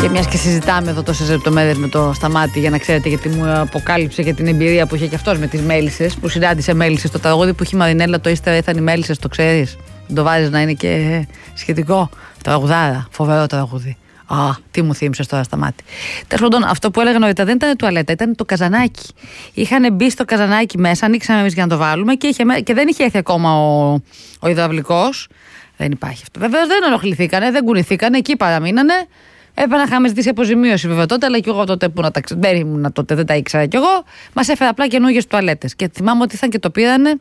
Και μιας και συζητάμε εδώ τόσες λεπτομέρειες με το Σταμάτη, για να ξέρετε, γιατί μου αποκάλυψε για την εμπειρία που είχε και αυτός με τις μέλισσες, που συνάντησε μέλισσες. Το τραγούδι που έχει η Μαρινέλα, το ύστερα ήρθαν οι μέλισσες, το ξέρεις? Το βάζεις να είναι και σχετικό. Τραγουδάρα, φοβερό τραγούδι. Τι μου θύμισες τώρα, Σταμάτη. Τέλος πάντων, αυτό που έλεγα νωρίτερα δεν ήταν τουαλέτα, ήταν το καζανάκι. Είχαν μπει στο καζανάκι μέσα, ανοίξαμε εμείς για να το βάλουμε και δεν είχε έρθει ακόμα ο υδραυλικός. Δεν υπάρχει αυτό. Βεβαίως δεν ενοχληθήκανε, δεν κουνηθήκανε, εκεί παραμείνανε. Έπρεπε να είχαμε ζητήσει αποζημίωση βέβαια τότε, αλλά και εγώ τότε που δεν ήμουν τότε, δεν τα ήξερα κι εγώ. Μας έφερε απλά καινούργιες τουαλέτες. Και θυμάμαι ότι ήρθαν και το πήρανε.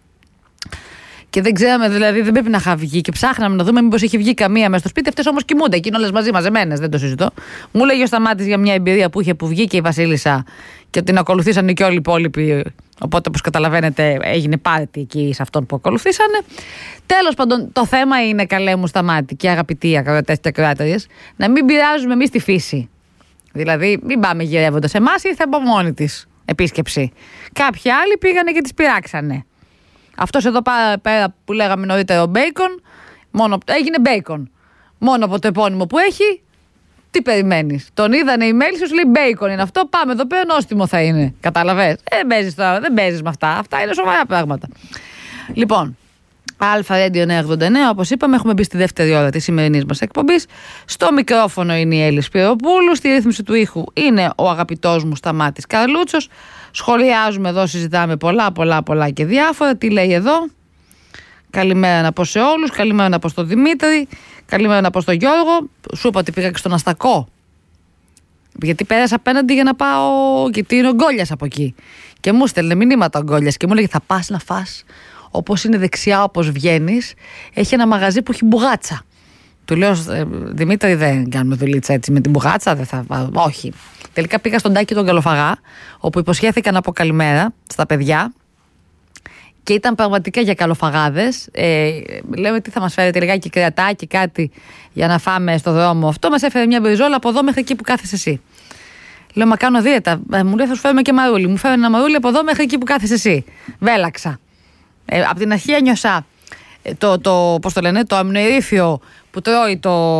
Και δεν ξέραμε, δηλαδή δεν πρέπει να είχα βγει. Και ψάχναμε να δούμε μήπως είχε βγει καμία μέσα στο σπίτι. Αυτές όμως κοιμούνται, εκείνοι όλες μαζί μαζεμένες, δεν το συζητώ. Μου λέγει ο Σταμάτης για μια εμπειρία που είχε, που βγήκε η Βασίλισσα και την ακολουθήσανε και όλοι οι υπόλοιποι. Οπότε, όπως καταλαβαίνετε, έγινε πάρτι εκεί σε αυτόν που ακολουθήσανε. Τέλος πάντων, το θέμα είναι, καλέ μου Σταμάτη και αγαπητοί ακροατές και ακροάτριες, να μην πειράζουμε εμείς τη φύση. Δηλαδή, μην πάμε γυρεύοντας. Εμάς ήρθε από μόνη της επίσκεψη. Κάποιοι άλλοι πήγανε και τις πειράξανε. Αυτός εδώ πέρα που λέγαμε νωρίτερα, ο Μπέικον, έγινε Μπέικον. Μόνο από το επώνυμο που έχει, τι περιμένεις? Τον είδανε οι μέλισσες, σου λέει Μπέικον είναι αυτό, πάμε εδώ πέρα, νόστιμο θα είναι. Καταλαβες? Δεν παίζεις με αυτά. Αυτά είναι σοβαρά πράγματα. Λοιπόν, Αλφα Radio 989, όπως είπαμε, έχουμε μπει στη δεύτερη ώρα της σημερινής μας εκπομπής. Στο μικρόφωνο είναι η Έλλη Σπυροπούλου, στη ρύθμιση του ήχου είναι ο αγαπητός μου Σταμάτης Καρλούτσος. Σχολιάζουμε εδώ, συζητάμε πολλά και διάφορα. Τι λέει εδώ? Καλημέρα να πω σε όλους, καλημέρα να πω στον Δημήτρη, καλημέρα να πω στον Γιώργο. Σου είπα ότι πήγα και στον Αστακό, γιατί πέρασα απέναντι για να πάω, γιατί είναι ο Γκόλιας από εκεί. Και μου στέλνε μηνύματα ο Γκόλιας και μου λέγε θα πας να φας. Όπως είναι δεξιά, όπως βγαίνεις, έχει ένα μαγαζί που έχει μπουγάτσα. Του λέω, Δημήτρη, δεν κάνουμε δουλίτσα έτσι με την μπουγάτσα, δεν θα. Όχι. Τελικά πήγα στον Τάκη τον Καλοφαγά, όπου υποσχέθηκα να πω καλημέρα στα παιδιά. Και ήταν πραγματικά για καλοφαγάδες. Λέμε τι θα μας φέρετε, λιγάκι κρεατάκι, κάτι για να φάμε στο δρόμο. Αυτό μας έφερε μια μπριζόλα από εδώ μέχρι εκεί που κάθεσαι εσύ. Λέω, μα κάνω δίαιτα. Μου λέει, θα σου φέρουμε και μαρούλι. Μου φέρε ένα μαρούλι από εδώ μέχρι εκεί που κάθεσαι εσύ. Βέλαξα. Από την αρχή ένιωσα πώς το λένε, το αμνοηρήφιο που τρώει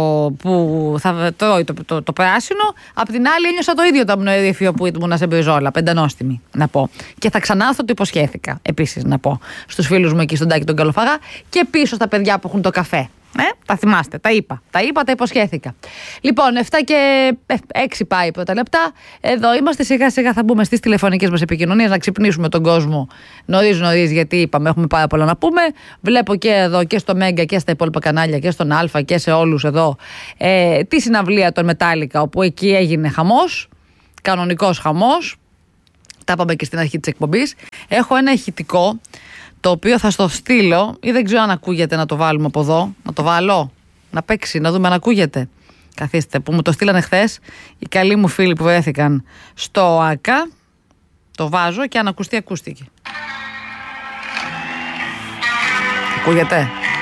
το πράσινο. Απ' την άλλη ένιωσα το ίδιο το αμνοηρήφιο που ήμουν σε μπριζόλα, πεντανόστιμη να πω. Και θα ξανάρθω, το υποσχέθηκα επίσης να πω στους φίλους μου εκεί στον Τάκη τον Καλοφαγά και πίσω στα παιδιά που έχουν το καφέ. Τα θυμάστε, τα είπα, τα υποσχέθηκα. Λοιπόν, 7 και 6 πάει πρώτα λεπτά. Εδώ είμαστε, σιγά σιγά θα μπούμε στις τηλεφωνικές μας επικοινωνίες, να ξυπνήσουμε τον κόσμο νωρίς, γιατί είπαμε έχουμε πάρα πολλά να πούμε. Βλέπω και εδώ και στο Μέγκα και στα υπόλοιπα κανάλια και στον Αλφα και σε όλους εδώ τη συναυλία των Μετάλλικα, όπου εκεί έγινε χαμός, κανονικός χαμός. Τα είπαμε και στην αρχή της εκπομπής. Έχω ένα ηχητικό, το οποίο θα στο στείλω, ή δεν ξέρω αν ακούγεται, να το βάλουμε από εδώ. Να το βάλω, να παίξει, να δούμε αν ακούγεται. Καθίστε, που μου το στείλανε χθες οι καλοί μου φίλοι που βρέθηκαν στο ΆΚΑ. Το βάζω και αν ακουστεί, ακούστηκε. Ακούγεται?